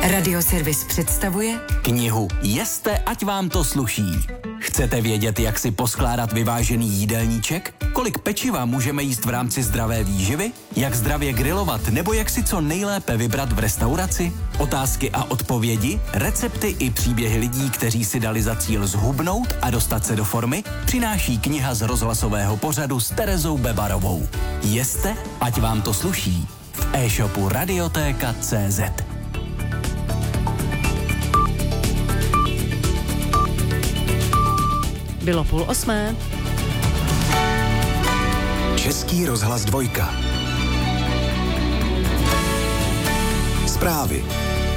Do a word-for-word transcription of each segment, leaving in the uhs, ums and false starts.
Radioservis představuje knihu Jeste, ať vám to sluší. Chcete vědět, jak si poskládat vyvážený jídelníček? Kolik pečiva můžeme jíst v rámci zdravé výživy? Jak zdravě grilovat nebo jak si co nejlépe vybrat v restauraci? Otázky a odpovědi, recepty i příběhy lidí, kteří si dali za cíl zhubnout a dostat se do formy, přináší kniha z rozhlasového pořadu s Terezou Bebarovou. Jeste, ať vám to sluší. V e-shopu radiotéka tečka cé zet. Bylo půl osmé. Český rozhlas dvojka. Zprávy.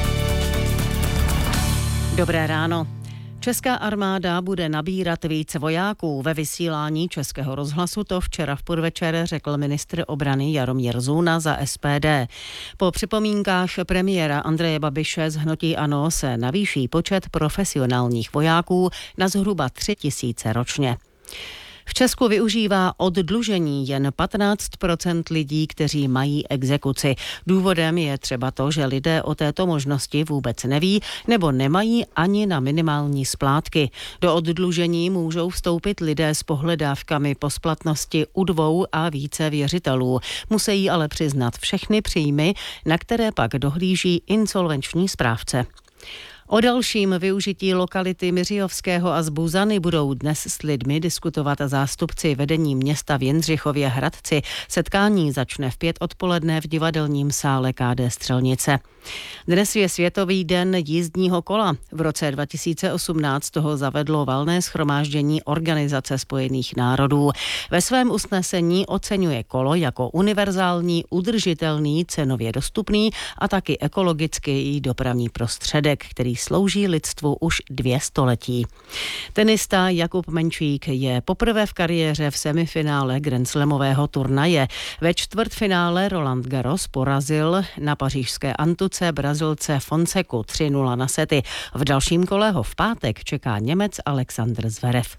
Dobré ráno. Česká armáda bude nabírat více vojáků. Ve vysílání Českého rozhlasu to včera v podvečer řekl ministr obrany Jaromír Zůna za es pé dé. Po připomínkách premiéra Andreje Babiše z hnutí ANO se navýší počet profesionálních vojáků na zhruba tři tisíce ročně. V Česku využívá oddlužení jen patnáct procent lidí, kteří mají exekuci. Důvodem je třeba to, že lidé o této možnosti vůbec neví nebo nemají ani na minimální splátky. Do oddlužení můžou vstoupit lidé s pohledávkami po splatnosti u dvou a více věřitelů. Musí ale přiznat všechny příjmy, na které pak dohlíží insolvenční správce. O dalším využití lokality Miřijovského a Zbuzany budou dnes s lidmi diskutovat zástupci vedení města v Jindřichově Hradci. Setkání začne v pět odpoledne v divadelním sále ká dé Střelnice. Dnes je Světový den jízdního kola. V roce dva tisíce osmnáct toho zavedlo valné shromáždění Organizace spojených národů. Ve svém usnesení oceňuje kolo jako univerzální, udržitelný, cenově dostupný a taky ekologický dopravní prostředek, který slouží lidstvu už dvě století. Tenista Jakub Menčík je poprvé v kariéře v semifinále grandslamového turnaje. Ve čtvrtfinále Roland Garros porazil na pařížské Antuce Brazilce Fonseku tři nula na sety. V dalším kole ho v pátek čeká Němec Alexander Zverev.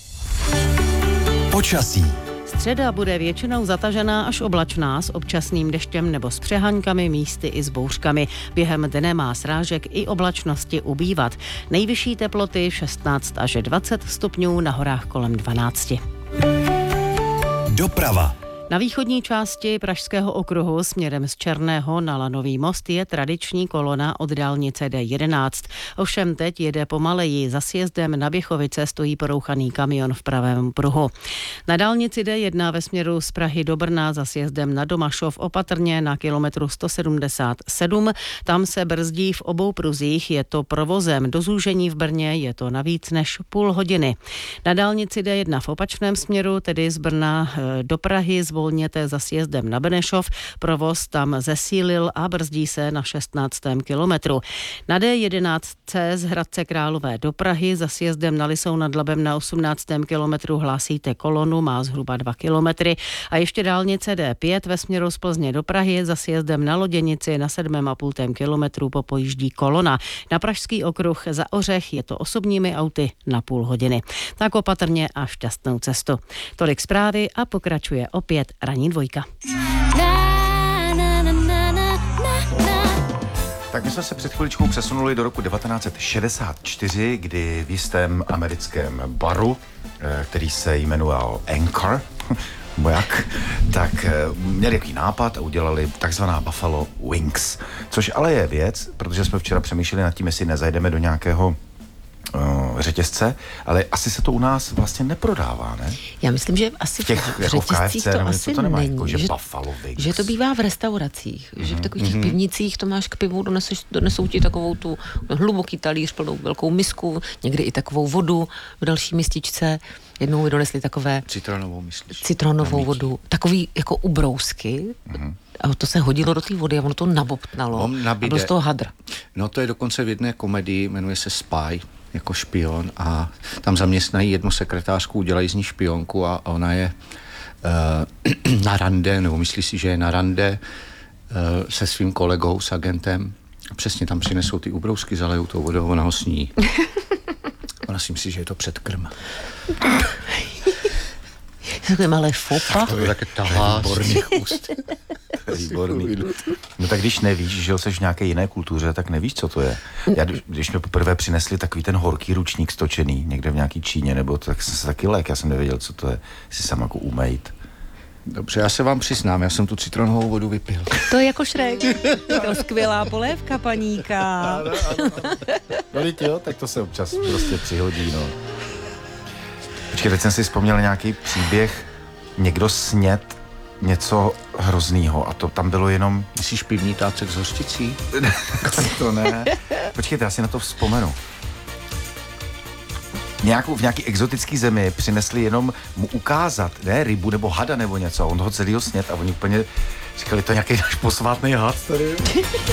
Počasí. Středa bude většinou zatažená až oblačná s občasným deštěm nebo s přehaňkami, místy i s bouřkami. Během dne má srážek i oblačnosti ubývat. Nejvyšší teploty šestnáct až dvacet stupňů, na horách kolem dvanáct. Doprava. Na východní části Pražského okruhu směrem z Černého na Lanový most je tradiční kolona od dálnice dé jedenáct. Ovšem teď jede pomaleji. Za sjezdem na Běchovice stojí porouchaný kamion v pravém pruhu. Na dálnici dé jedna ve směru z Prahy do Brna za sjezdem na Domašov opatrně na kilometru sto sedmdesát sedm. Tam se brzdí v obou pruzích, je to provozem. Do zúžení v Brně je to navíc než půl hodiny. Na dálnici dé jedna v opačném směru, tedy z Brna do Prahy, zvolněte za sjezdem na Benešov. Provoz tam zesílil a brzdí se na šestnáctém kilometru. Na dé jedenáct z Hradce Králové do Prahy za sjezdem na Lisou nad Labem na osmnáctém kilometru hlásíte kolonu, má zhruba dva kilometry. A ještě dálnice dé pět ve směru z Plzně do Prahy za sjezdem na Loděnici na sedmém a půl kilometru popojíždí kolona. Na Pražský okruh za Ořech je to osobními auty na půl hodiny. Tak opatrně a šťastnou cestu. Tolik zprávy a pokračuje opět ranní dvojka. Tak my jsme se před chviličkou přesunuli do roku devatenáct set šedesát čtyři, kdy v jistém americkém baru, který se jmenoval Anchor, jak, tak měli jaký nápad a udělali takzvaná Buffalo Wings. Což ale je věc, protože jsme včera přemýšleli nad tím, jestli nezajdeme do nějakého Uh, řetězce, ale asi se to u nás vlastně neprodává, ne? Já myslím, že asi v těch v jako řetězcích to asi to nemá, není. Jako, že, že, že to bývá v restauracích, mm-hmm. že v takových mm-hmm. pivnicích to máš k pivu, doneseš, donesou ti takovou tu hluboký talíř, plnou velkou misku, někdy i takovou vodu v další mističce. Jednou mi donesli takové citronovou, myslíš? Citronovou vodu, takový jako ubrousky. Mm-hmm. A to se hodilo do té vody a ono to nabobtnalo. A byl z toho hadr. No to je dokonce v jedné komedii, jmenuje se Spy, jako špion, a tam zaměstnají jednu sekretářku, udělají z ní špionku a ona je uh, na rande, nebo myslí si, že je na rande uh, se svým kolegou, s agentem. A přesně tam přinesou ty ubrousky, zalejou tou vodou, ona ho sní. Ona si myslí, že je to předkrm. Takové malé fopa. To je také tahá z těch úst. Výborný. No tak když nevíš, že jsi v nějaké jiné kultuře, tak nevíš, co to je. Já, když mi poprvé přinesli takový ten horký ručník stočený, někde v nějaký Číně, nebo to, tak jsem se taky lék, já jsem nevěděl, co to je, si sám jako umejt. Dobře, já se vám přiznám, já jsem tu citronovou vodu vypil. To je jako Šrek. To skvělá polévka, paníka. Ano, ano. No jo, tak to se občas prostě přihodí, no. Počkej, teď jsem si vzpomněl nějaký příběh, někdo snět něco hroznýho a to tam bylo jenom... Myslíš pivní tácek s hořčicí? To ne. Počkejte, já si na to vzpomenu. Nějakou, v nějaký exotický zemi přinesli jenom mu ukázat, ne, rybu nebo hada nebo něco a on toho celýho snět a oni úplně říkali, to je nějaký náš posvátný had tady.